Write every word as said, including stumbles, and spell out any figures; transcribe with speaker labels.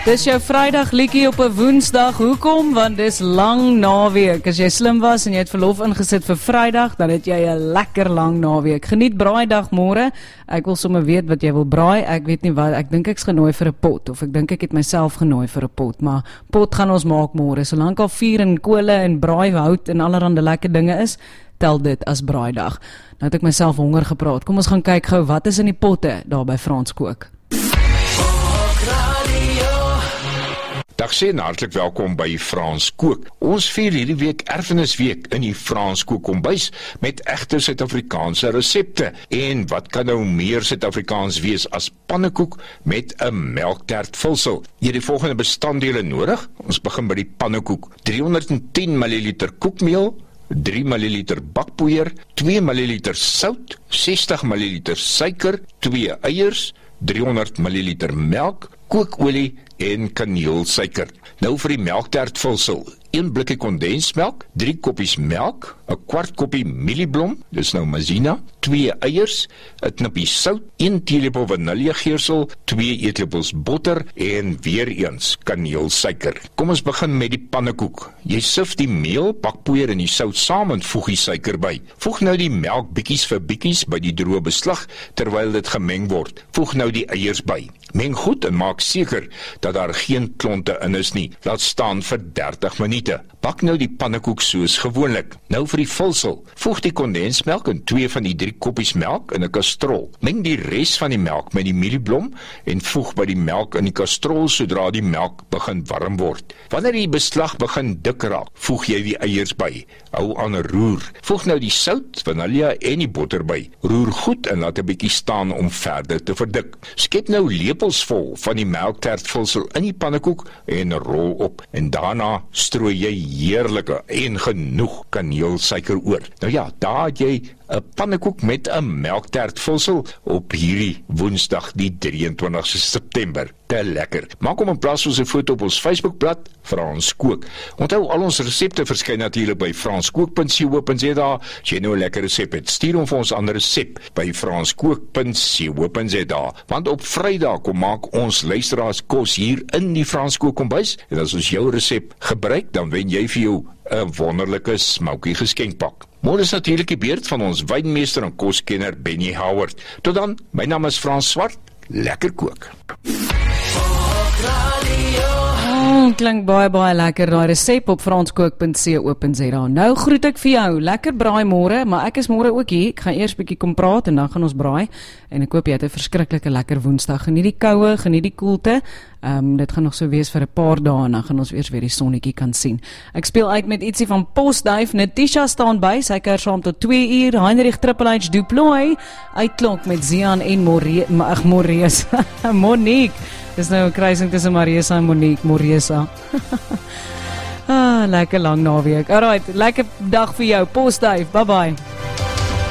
Speaker 1: Dis jou Vrydag liedjie op 'n Woensdag. Hoekom? Want dis lang naweek. As jy slim was en jy het verlof ingesit vir Vrydag, dan het jy 'n lekker lang naweek. Geniet braaidag môre. Ek wil sommer weet wat jy wil braai. Ek weet nie wat. Ek dink ek's genooi vir 'n pot of ek dink ek het myself genooi vir 'n pot, maar pot gaan ons maak môre. Solank al vuur en kole en braaihout en allerlei lekker dinge is, tel dit as braaidag. Nou het ek myself honger gepraat. Kom ons gaan kyk gou wat is in die potte daar by Frans Kook.
Speaker 2: Dag sê en hartlik welkom by Frans Kook. Ons vier hierdie week Erfenisweek in die Frans Kook kombuis met egte Suid-Afrikaanse resepte. En wat kan nou meer Suid-Afrikaans wees as pannekoek met 'n melktert vulsel? Jy het die volgende bestanddele nodig. Ons begin by die pannekoek. driehonderdtien milliliter koekmeel, drie milliliter bakpoeier, twee milliliter sout, sestig milliliter suiker, twee eiers, driehonderd milliliter melk, kookolie en kaneelsuiker. Nou vir die melktertvulsel: een blikkie kondensmelk, drie koppies melk, 'n kwart koppie mielieblom, dis nou maizena, twee eiers, 'n knippie sout, een teelepel vaniljegeursel, twee eetlepels botter en weer eens kaneelsuiker. Kom ons begin met die pannekoek. Jy sif die meel, bakpoeier en die sout saam en voeg die suiker by. Voeg nou die melk bietjies vir bietjies by die droë beslag terwyl dit gemeng word. Voeg nou die eiers by. Meng goed en maak seker dat daar geen klonte in is nie. Laat staan vir dertig minute. Bak nou die pannekoek soos gewoonlik. Nou vir die vulsel. Voeg die kondensmelk in twee van die drie koppies melk in 'n kastrol. Meng die res van die melk met die mielieblom en voeg by die melk in die kastrol sodra die melk begin warm word. Wanneer die beslag begin dik raak, voeg jy die eiers by. Hou aan roer. Voeg nou die sout, vanilje en die botter by. Roer goed en laat 'n bietjie staan om verder te verdik. Skep nou lepels vol van die melktertvulsel in die pannekoek en rol op. En daarna strooi jy heerlike en genoeg kaneelsuiker oor. Nou ja, daar het jy 'n pannekoek met 'n melktertvulsel op hierdie Woensdag die drieëntwintigste September. Te lekker. Maak hom in plaas van 'n foto op ons Facebookblad Frans Kook. Onthou, al ons resepte verskyn natuurlik by franskook punt co punt za. As jy nou 'n lekker resep het, stuur hom vir ons aan resep by franskook punt co punt za. Want op Vrydag kom maak ons luisteraars kos hier in die Frans Kook kombuis, en as ons jou resep gebruik, dan wen jy vir jou 'n wonderlike smoky geskenkpak. Môre is natuurlik die beurt van ons wynmeester en koskenner Benny Howard. Tot dan, my naam is Frans Swart. Lekker kook.
Speaker 1: Oh, klink baie baie lekker daai resep op franskook punt co punt za. Nou groet ek vir jou. Lekker braai môre, maar ek is môre ook hier. Ek gaan eers bietjie kom praat en dan gaan ons braai. En ek hoop jy het 'n verskriklike lekker Woensdag. Geniet die koue, geniet die koelte. Um, dit gaan nog so wees vir 'n paar dae en dan gaan ons eers weer die sonnetjie kan sien. Ek speel uit met ietsie van Postduif. Natisha staan by. Sy kuier saam tot twee uur. Heinrich Triple H Duploy uitklok met Zian en More, ag Morees. Monique. Dis nou 'n kruising tussen Marisa en Monique, Moresa. ah, lekker lang naweek. Alright, lekker dag vir jou. Postduif. Bye bye.